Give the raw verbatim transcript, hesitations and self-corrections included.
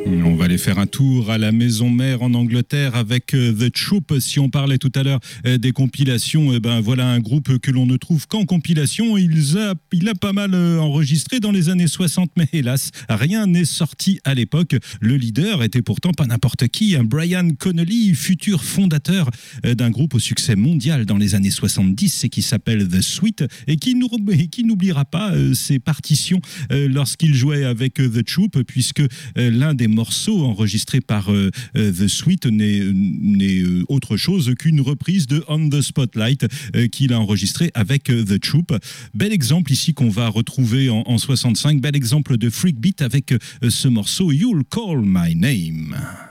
On va aller faire un tour à la maison mère en Angleterre avec euh, The Troop. Si on parlait tout à l'heure euh, des compilations, eh ben voilà un groupe que l'on ne trouve qu'en compilation. Il a, il a pas mal euh, enregistré dans les années soixante, mais hélas, rien n'est sorti à l'époque. Le leader était pourtant pas n'importe qui, un Brian Connolly, futur fondateur euh, d'un groupe au succès mondial dans les années soixante-dix et qui s'appelle The Sweet et qui, nous, et qui n'oubliera pas euh, ses partitions euh, lorsqu'il jouait avec euh, The Troop, puisque euh, l'un des morceaux enregistrés par euh, euh, The Sweet n'est, n'est euh, autre chose qu'une reprise de On the Spotlight euh, qu'il a enregistré avec euh, The Troop. Bel exemple ici qu'on va retrouver en, en soixante-cinq, bel exemple de freak beat avec euh, ce morceau You'll Call My Name.